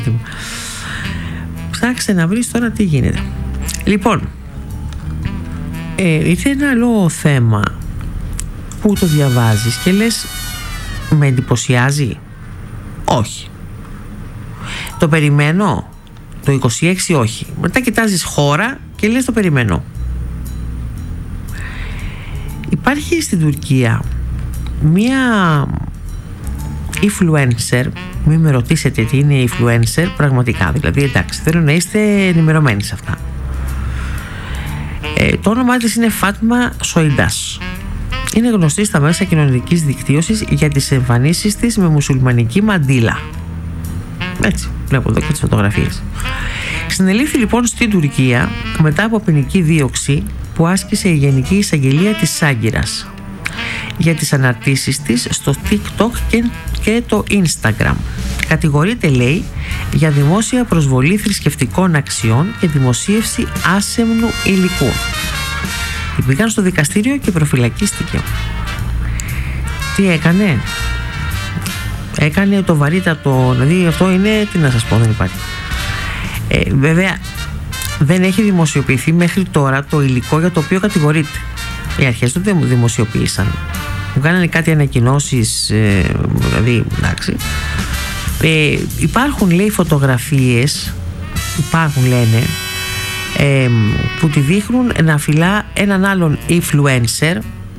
Ψάξε να βρεις τώρα τι γίνεται. Λοιπόν, ήρθε ένα άλλο θέμα που το διαβάζεις και λες, με εντυπωσιάζει? Όχι. Το περιμένω? Το 26 όχι. Μετά κοιτάζεις χώρα και λες το περιμένω. Υπάρχει στην Τουρκία μία influencer, μην με ρωτήσετε τι είναι influencer πραγματικά, δηλαδή εντάξει, θέλω να είστε ενημερωμένοι σε αυτά. Το όνομά της είναι Φάτμα Σοϊντάς. Είναι γνωστή στα μέσα κοινωνικής δικτύωσης για τις εμφανίσεις της με μουσουλμανική μαντίλα. Έτσι, βλέπω εδώ και τις φωτογραφίες. Συνελήφθη λοιπόν στην Τουρκία μετά από ποινική δίωξη που άσκησε η Γενική Εισαγγελία της Άγκυρας για τις αναρτήσεις της στο TikTok και το Instagram. Κατηγορείται, λέει, για δημόσια προσβολή θρησκευτικών αξιών και δημοσίευση άσεμνου υλικού. Πήγαν στο δικαστήριο και προφυλακίστηκε. Τι έκανε? Έκανε το βαρύτατο, δηλαδή αυτό είναι, τι να σας πω, δεν υπάρχει. Βέβαια δεν έχει δημοσιοποιηθεί μέχρι τώρα το υλικό για το οποίο κατηγορείται. Οι αρχές του δεν μου δημοσιοποίησαν. Μου κάνανε κάτι ανακοινώσεις, δηλαδή εντάξει. Υπάρχουν, λέει, φωτογραφίες, υπάρχουν, λένε, που τη δείχνουν να φυλά έναν άλλον influencer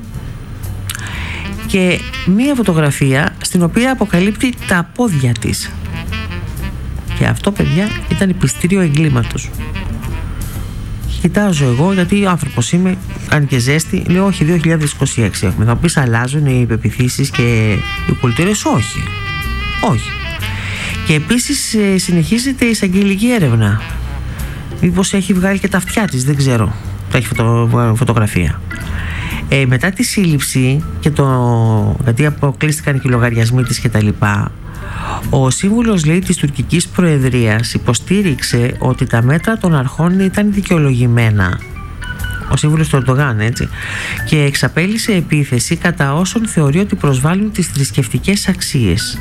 και μία φωτογραφία στην οποία αποκαλύπτει τα πόδια της. Και αυτό, παιδιά, ήταν πιστήριο εγκλήματος. Κοιτάζω εγώ, γιατί ο άνθρωπος είμαι, κάνει και ζέστη, λέω όχι, 2026 έχουμε. Θα πεις αλλάζουν οι πεποιθήσεις και οι κουλτούρες? Όχι. Όχι. Και επίσης συνεχίζεται η εισαγγελική έρευνα. Μήπως έχει βγάλει και τα αυτιά της, δεν ξέρω. Το έχει φωτογραφία. Μετά τη σύλληψη και γιατί αποκλείστηκαν και οι λογαριασμοί της και τα λοιπά, ο σύμβουλος, λέει, της τουρκικής προεδρίας υποστήριξε ότι τα μέτρα των αρχών ήταν δικαιολογημένα. Ο σύμβουλος του Ερντογάν, έτσι, και εξαπέλυσε επίθεση κατά όσων θεωρεί ότι προσβάλλουν τις θρησκευτικές αξίες.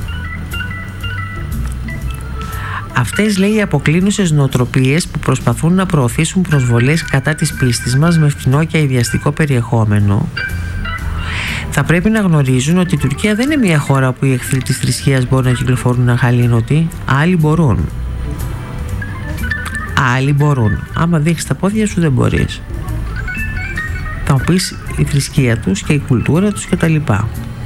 Αυτές, λέει, οι αποκλίνουσες νοοτροπίες που προσπαθούν να προωθήσουν προσβολές κατά της πίστης μας με φτηνό και αηδιαστικό περιεχόμενο, θα πρέπει να γνωρίζουν ότι η Τουρκία δεν είναι μια χώρα όπου οι εχθροί της θρησκείας μπορούν να κυκλοφορούν αχαλήνωτοι. Άλλοι μπορούν. Άλλοι μπορούν. Άμα δείξεις τα πόδια σου δεν μπορείς. Θα μου πεις η θρησκεία τους και η κουλτούρα τους και τα λοιπά.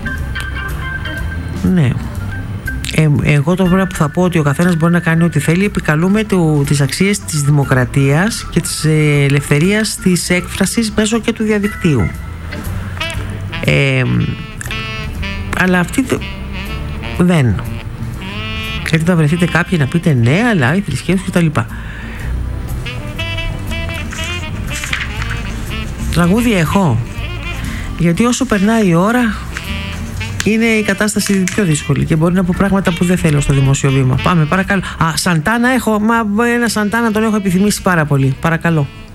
Ναι. Εγώ το πράγμα που θα πω ότι ο καθένας μπορεί να κάνει ό,τι θέλει. Επικαλούμε τις αξίες της δημοκρατίας και της ελευθερίας της έκφρασης μέσω και του διαδικτύου. Αλλά αυτή δεν. Γιατί θα βρεθείτε κάποιοι να πείτε ναι, αλλά η θρησκεία τους και τα λοιπά. Τραγούδι έχω, γιατί όσο περνάει η ώρα είναι η κατάσταση πιο δύσκολη και μπορεί να πω πράγματα που δεν θέλω στο δημόσιο βήμα. Πάμε, παρακαλώ. Σαντάνα έχω, ένα Σαντάνα τον έχω επιθυμήσει πάρα πολύ. Παρακαλώ.